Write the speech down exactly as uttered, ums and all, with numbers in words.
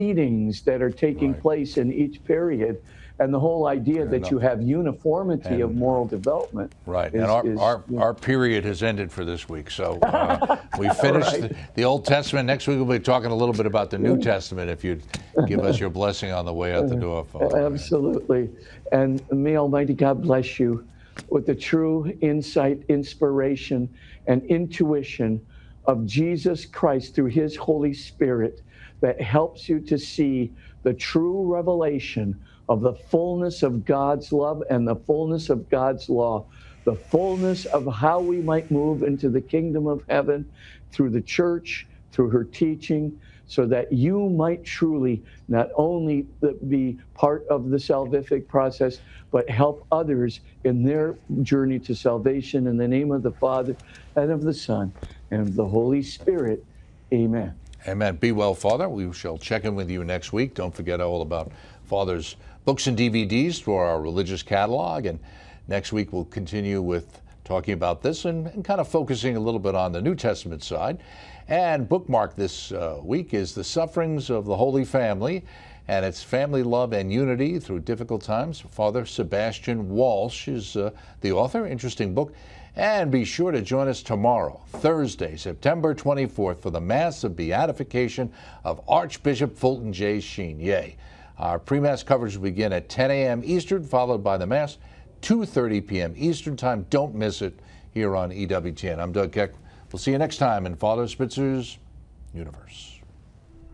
meetings that are taking Right. place in each period, and the whole idea Fair that enough. you have uniformity of And, moral development. Right, is, and our, is, our, you know, our period has ended for this week. So uh, we finished Right. the, the Old Testament. Next week we'll be talking a little bit about the New Testament, if you'd give us your blessing on the way out the door, Father. Absolutely. And may Almighty God bless you with the true insight, inspiration, and intuition of Jesus Christ through his Holy Spirit that helps you to see the true revelation of the fullness of God's love and the fullness of God's law, the fullness of how we might move into the kingdom of heaven through the church, through her teaching, so that you might truly not only be part of the salvific process, but help others in their journey to salvation. In the name of the Father, and of the Son, and of the Holy Spirit. Amen. Amen. Be well, Father. We shall check in with you next week. Don't forget all about Father's books and D V Ds for our religious catalog. And next week we'll continue with talking about this and, and kind of focusing a little bit on the New Testament side. And bookmark this uh, week is The Sufferings of the Holy Family, and it's family love and unity through difficult times. Father Sebastian Walsh is uh, the author. Interesting book. And be sure to join us tomorrow, Thursday, September twenty-fourth, for the Mass of Beatification of Archbishop Fulton J. Sheen. Yay. Our pre-Mass coverage will begin at ten a m Eastern, followed by the Mass, two thirty p m Eastern Time. Don't miss it here on E W T N. I'm Doug Keck. We'll see you next time in Father Spitzer's Universe.